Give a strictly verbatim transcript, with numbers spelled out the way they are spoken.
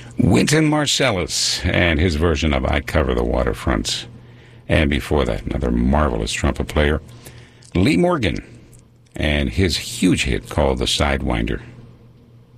Wynton Marsalis and his version of I Cover the Waterfront. And before that, another marvelous trumpet player, Lee Morgan, and his huge hit called The Sidewinder.